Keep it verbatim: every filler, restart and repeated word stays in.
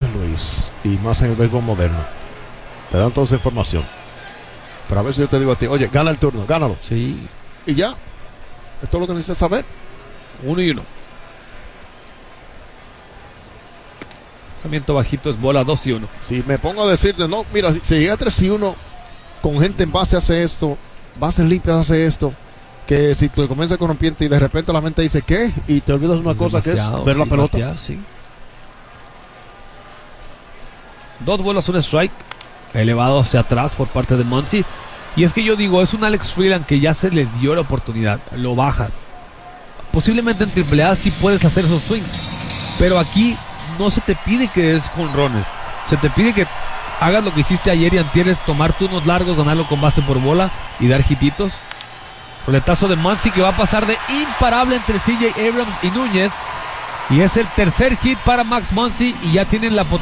Luis, y más en el béisbol moderno. Te dan toda esa información. Pero a ver si yo te digo a ti, oye, gana el turno, gánalo. Sí. Y ya. Esto es lo que necesitas saber. Uno y uno. Lanzamiento bajito es bola, dos y uno. Si me pongo a decirte, no, mira, si, si llega a tres y uno, con gente en base hace esto, bases limpias hace esto, que si te comienza con rompiente y de repente la mente dice, ¿qué? Y te olvidas de una Es cosa que es ver sí, la pelota. batear, sí. Dos bolas, un strike. Elevado hacia atrás por parte de Muncy. Y es que yo digo, es un Alex Freeland que ya se le dio la oportunidad. Lo bajas. Posiblemente en triple A sí puedes hacer esos swings. Pero aquí no se te pide que des jonrones. Se te pide que hagas lo que hiciste ayer y antieres, tomar turnos largos, ganarlo con base por bola y dar hititos. Roletazo de Muncy que va a pasar de imparable entre C J Abrams y Núñez. Y es el tercer hit para Max Muncy y ya tienen la potencia.